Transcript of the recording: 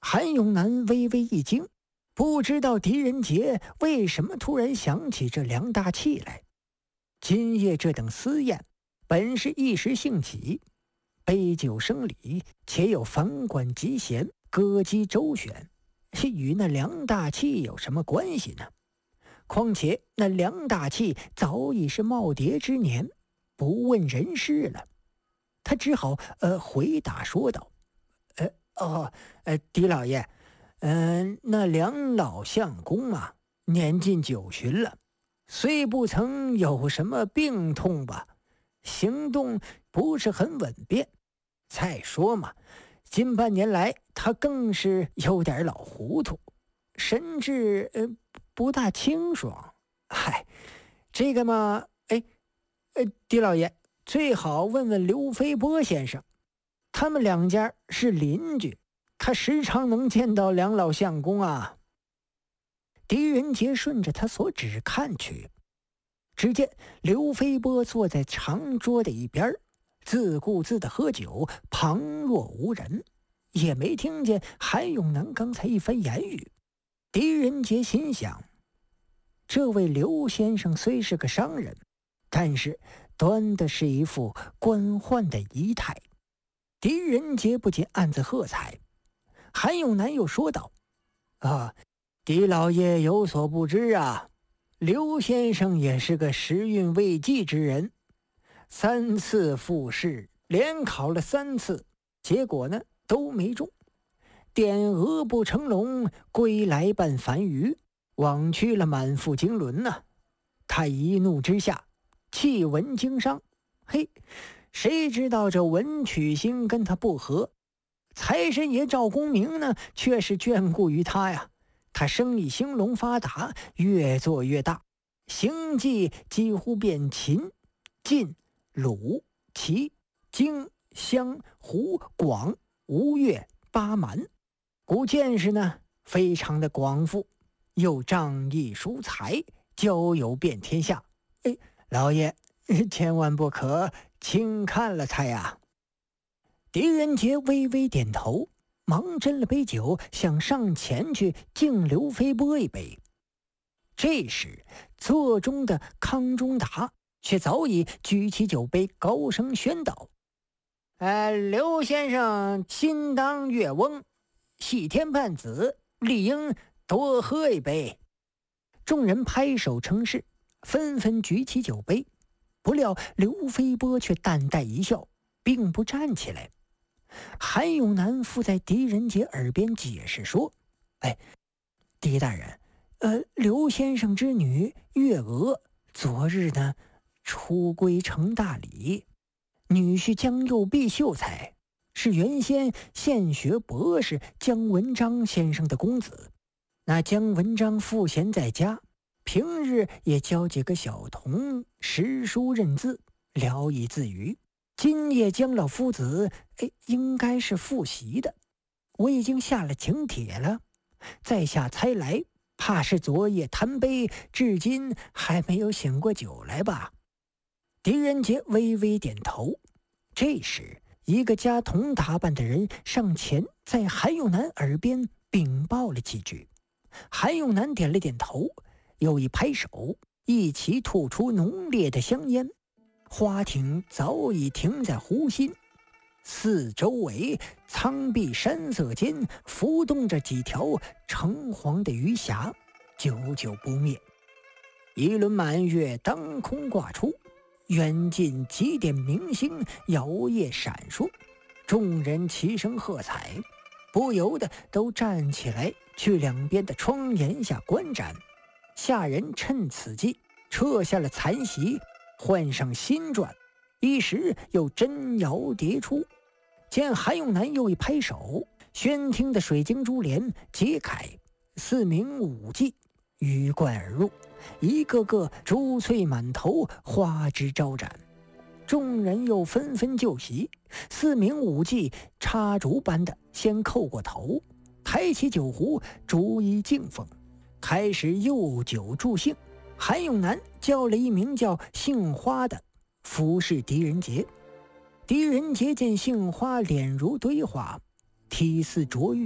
韩永南微微一惊，不知道狄仁杰为什么突然想起这梁大器来。今夜这等私宴本是一时兴起，杯酒生礼，且有房管集贤，歌姬周旋，与那梁大器有什么关系呢？况且那梁大器早已是耄耋之年，不问人事了。他只好回答说道：狄老爷，那梁老相公啊，年近90了，虽不曾有什么病痛吧，行动不是很稳便。再说嘛，近半年来他更是有点老糊涂，神志不大清爽。嗨，这个嘛，狄老爷最好问问刘飞波先生，他们两家是邻居，他时常能见到梁老相公啊。狄仁杰顺着他所指看去，只见刘飞波坐在长桌的一边，自顾自的喝酒，旁若无人，也没听见韩永南刚才一番言语。狄仁杰心想，这位刘先生虽是个商人，但是端的是一副官宦的仪态。狄仁杰不禁暗自喝彩。韩永南又说道：狄老爷有所不知啊，刘先生也是个时运未济之人，3次复试，连考了3次，结果呢都没中。点鹅不成龙，归来半凡鱼，枉去了满腹经纶呐。他一怒之下弃文经商，谁知道这文曲星跟他不合，财神爷赵公明呢却是眷顾于他呀。他生意兴隆发达，越做越大，行迹几乎遍秦、晋、鲁、齐、荆、襄、胡、广、吴越、巴蛮，故见识呢非常的广富，又仗义疏财，交友遍天下。老爷千万不可轻看了他呀。狄仁杰微微点头，忙斟了杯酒，想上前去敬刘飞波一杯。这时座中的康中达却早已举起酒杯，高声宣道：刘先生心当月翁，系天半子，理应多喝一杯。众人拍手称是，纷纷举起酒杯。不料刘飞波却淡淡一笑，并不站起来。韩永南附在狄仁杰耳边解释说：狄大人，刘先生之女月娥昨日呢出归成大礼，女婿江右弼秀才是原先现学博士姜文章先生的公子。那姜文章赋闲在家，平日也教几个小童识书认字，聊以自娱。今夜姜老夫子应该是复习的，我已经下了请帖了，在下猜来，怕是昨夜贪杯，至今还没有醒过酒来吧。狄仁杰微微点头。这时一个家童打扮的人上前，在韩永南耳边禀报了几句。韩永南点了点头，又一拍手，一起吐出浓烈的香烟。花艇早已停在湖心，四周围苍碧山色间浮动着几条橙黄的鱼霞，久久不灭。一轮满月当空挂出，远近几点明星摇曳闪烁，众人齐声喝彩，不由得都站起来去两边的窗檐下观展。下人趁此机撤下了残席，换上新馔，一时又真摇叠出。见韩永南又一拍手，宣厅的水晶珠帘揭开，4名舞伎鱼贯而入，一个个珠翠满头，花枝招展。众人又纷纷就席，4名舞伎插竹般的先叩过头，抬起酒壶，逐一敬奉，开始诱酒助兴。韩永南叫了一名叫杏花的服侍狄仁杰。狄仁杰见杏花脸如堆花，体似琢玉，